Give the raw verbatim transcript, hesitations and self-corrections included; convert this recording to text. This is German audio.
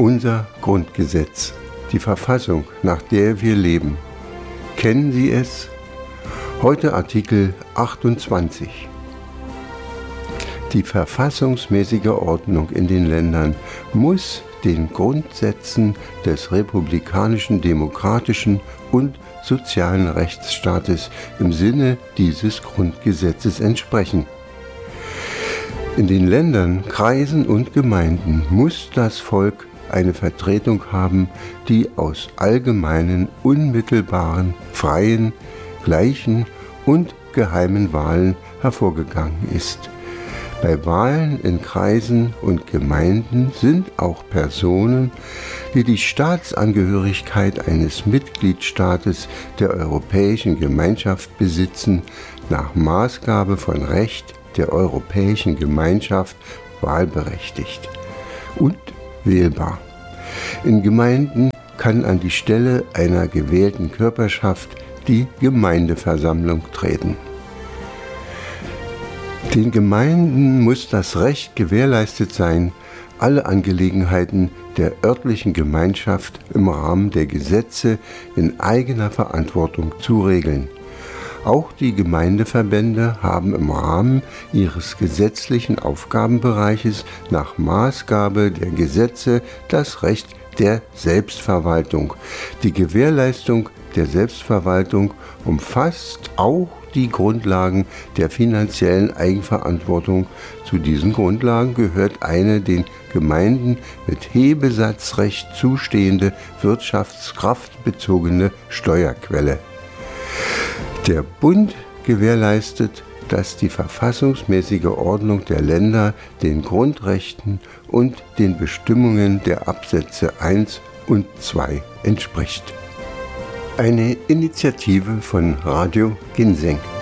Unser Grundgesetz, die Verfassung, nach der wir leben. Kennen Sie es? Heute Artikel achtundzwanzig. Die verfassungsmäßige Ordnung in den Ländern muss den Grundsätzen des republikanischen, demokratischen und sozialen Rechtsstaates im Sinne dieses Grundgesetzes entsprechen. In den Ländern, Kreisen und Gemeinden muss das Volk eine Vertretung haben, die aus allgemeinen, unmittelbaren, freien, gleichen und geheimen Wahlen hervorgegangen ist. Bei Wahlen in Kreisen und Gemeinden sind auch Personen, die die Staatsangehörigkeit eines Mitgliedstaates der Europäischen Gemeinschaft besitzen, nach Maßgabe von Recht der Europäischen Gemeinschaft wahlberechtigt und wählbar. In Gemeinden kann an die Stelle einer gewählten Körperschaft die Gemeindeversammlung treten. Den Gemeinden muss das Recht gewährleistet sein, alle Angelegenheiten der örtlichen Gemeinschaft im Rahmen der Gesetze in eigener Verantwortung zu regeln. Auch die Gemeindeverbände haben im Rahmen ihres gesetzlichen Aufgabenbereiches nach Maßgabe der Gesetze das Recht der Selbstverwaltung. Die Gewährleistung der Selbstverwaltung umfasst auch die Grundlagen der finanziellen Eigenverantwortung. Zu diesen Grundlagen gehört eine den Gemeinden mit Hebesatzrecht zustehende wirtschaftskraftbezogene Steuerquelle. Der Bund gewährleistet, dass die verfassungsmäßige Ordnung der Länder den Grundrechten und den Bestimmungen der Absätze eins und zwei entspricht. Eine Initiative von Radio Ginseng.